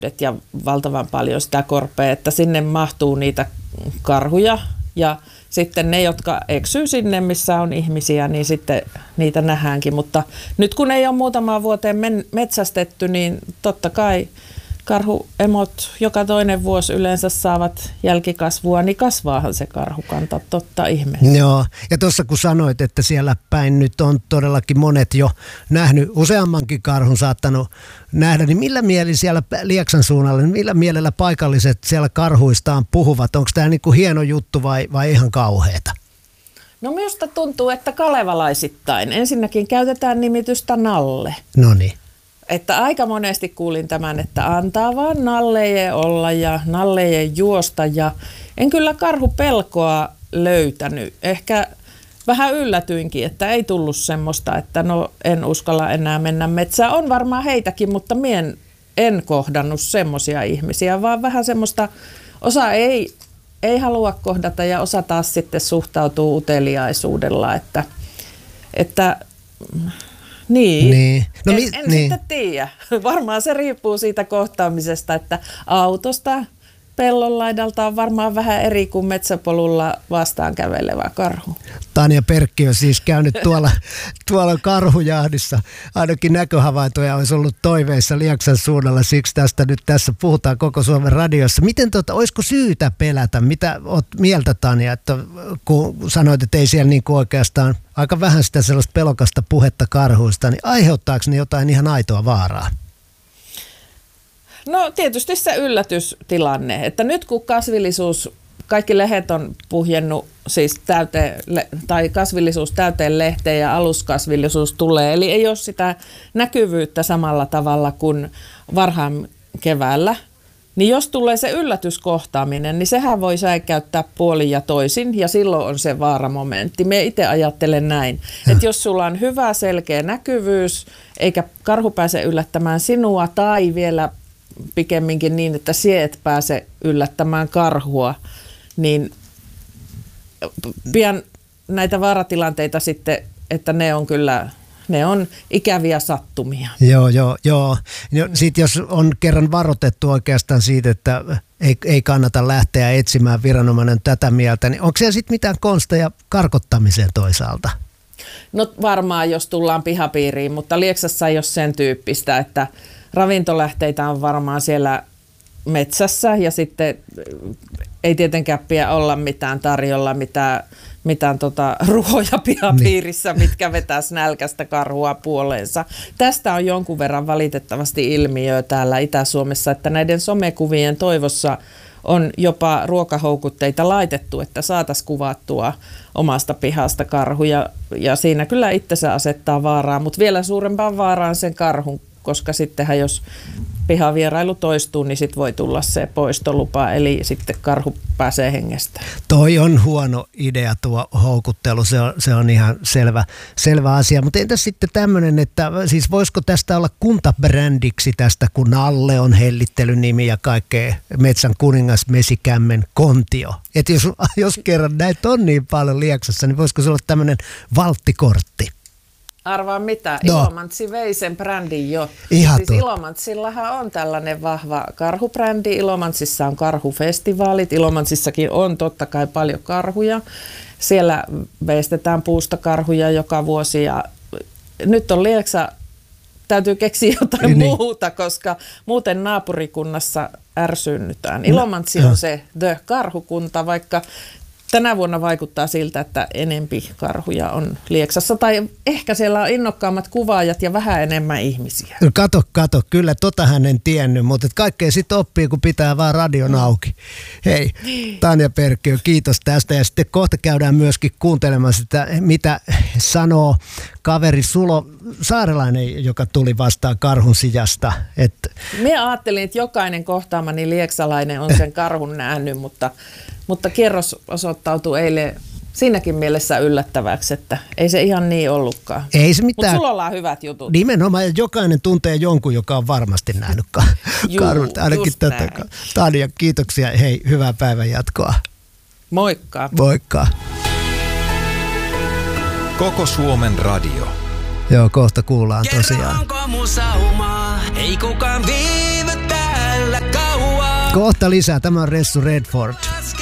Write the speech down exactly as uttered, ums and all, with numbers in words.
ja valtavan paljon sitä korpea, että sinne mahtuu niitä karhuja ja sitten ne, jotka eksyy sinne, missä on ihmisiä, niin sitten niitä nähdäänkin. Mutta nyt kun ei ole muutamaan vuoteen men- metsästetty, niin totta kai karhuemot joka toinen vuosi yleensä saavat jälkikasvua, niin kasvaahan se karhukanta, totta ihmeessä. Joo, ja tuossa kun sanoit, että siellä päin nyt on todellakin monet jo nähnyt, useammankin karhun saattanut nähdä, niin millä mieli siellä Lieksan suunnalla, niin millä mielellä paikalliset siellä karhuistaan puhuvat? Onko tämä niin kuin hieno juttu vai, vai ihan kauheata? No minusta tuntuu, että kalevalaisittain. Ensinnäkin käytetään nimitystä nalle. No niin. Että aika monesti kuulin tämän, että antaa vaan nalleje olla ja nalleje juosta ja en kyllä karhupelkoa löytänyt. Ehkä vähän yllätyinkin, että ei tullut semmoista, että no en uskalla enää mennä metsään. On varmaan heitäkin, mutta mien en kohdannut semmoisia ihmisiä, vaan vähän semmoista, osa ei, ei halua kohdata ja osa taas sitten suhtautuu uteliaisuudella, että, että Niin, niin. No, en, mi- en niin. sitten tiedä. Varmaan se riippuu siitä kohtaamisesta, että autosta pellon laidalta on varmaan vähän eri kuin metsäpolulla vastaan kävelevä karhu. Tanja Perkki on siis käynyt tuolla, tuolla karhujahdissa. Ainakin näköhavaintoja olisi ollut toiveissa Lieksan suunnalla, siksi tästä nyt tässä puhutaan koko Suomen radiossa. Miten tota, olisiko syytä pelätä? Mitä olet mieltä, Tanja, että kun sanoit, että ei siellä niin kuin oikeastaan aika vähän sitä sellaista pelokasta puhetta karhuista, niin aiheuttaako ne jotain ihan aitoa vaaraa? No tietysti se yllätystilanne, että nyt kun kasvillisuus, kaikki lehdet on puhjennut siis täyteen, tai kasvillisuus täyteen lehteen ja aluskasvillisuus tulee, eli ei ole sitä näkyvyyttä samalla tavalla kuin varhain keväällä, niin jos tulee se yllätyskohtaaminen, niin sehän voi säikäyttää puolin ja toisin, ja silloin on se vaaramomentti. Me itse ajattelen näin, ja. että jos sulla on hyvä selkeä näkyvyys, eikä karhu pääse yllättämään sinua, tai vielä pikemminkin niin, että sinä et pääse yllättämään karhua, niin pian näitä vaaratilanteita sitten, että ne on kyllä, ne on ikäviä sattumia. Joo, joo, joo. No, sitten jos on kerran varoitettu oikeastaan siitä, että ei, ei kannata lähteä etsimään, viranomainen tätä mieltä, niin onko siellä sitten mitään konsteja karkottamiseen toisaalta? No varmaan, jos tullaan pihapiiriin, mutta Lieksassa ei ole sen tyyppistä, että ravintolähteitä on varmaan siellä metsässä ja sitten ei tietenkään pidä olla mitään tarjolla, mitään, mitään tota ruoja pihapiirissä, mitkä vetäisi nälkästä karhua puoleensa. Tästä on jonkun verran valitettavasti ilmiöä täällä Itä-Suomessa, että näiden somekuvien toivossa on jopa ruokahoukutteita laitettu, että saataisiin kuvattua omasta pihasta karhuja ja siinä kyllä itsensä asettaa vaaraa, mutta vielä suurempaan vaaraan sen karhun, koska sittenhän jos pihavierailu toistuu, niin sitten voi tulla se poistolupa, eli sitten karhu pääsee hengestä. Toi on huono idea tuo houkuttelu, se on, se on ihan selvä, selvä asia. Mutta entäs sitten tämmöinen, että siis voisiko tästä olla kuntabrändiksi tästä, kun Nalle on hellittelynimi ja kaikkea metsän kuningas Mesikämmen Kontio. Että jos, jos kerran näitä on niin paljon Lieksassa, niin voisiko se olla tämmöinen valttikortti? Arvaa mitä, no. Ilomantsi vei sen brändin jo. Ihan siis Ilomantsillahan on tällainen vahva karhubrändi, Ilomantsissa on karhufestivaalit, Ilomantsissakin on totta kai paljon karhuja. Siellä veistetään puusta karhuja joka vuosi ja nyt on Lieksa, täytyy keksiä jotain niin. muuta, koska muuten naapurikunnassa ärsynnytään. Ilomantsi on se the karhukunta, vaikka tänä vuonna vaikuttaa siltä, että enempi karhuja on Lieksassa, tai ehkä siellä on innokkaammat kuvaajat ja vähän enemmän ihmisiä. Kato, kato, kyllä totahan en tiennyt, mutta kaikkea sitten oppii, kun pitää vaan radion auki. Hei, Tanja Perkkiö, kiitos tästä, ja sitten kohta käydään myöskin kuuntelemaan sitä, mitä sanoo kaveri Sulo Saarelainen, joka tuli vastaan karhun sijasta. Et minä ajattelin, että jokainen kohtaamani lieksalainen on sen karhun nähnyt, mutta Mutta kierros osoittautui eilen siinäkin mielessä yllättäväksi, että ei se ihan niin ollutkaan. Ei se mitään. Mutta sulla on hyvät jutut. Nimenomaan, jokainen tuntee jonkun, joka on varmasti nähnyt karhut. Ainakin tätä. Tanja, kiitoksia. Hei, hyvää päivän jatkoa. Moikka. Moikka. Koko Suomen radio. Joo, kohta kuullaan tosiaan. Kerro, onko mun saumaa? Ei kukaan viivy täällä Kohta lisää. Tämä on Ressu Redford.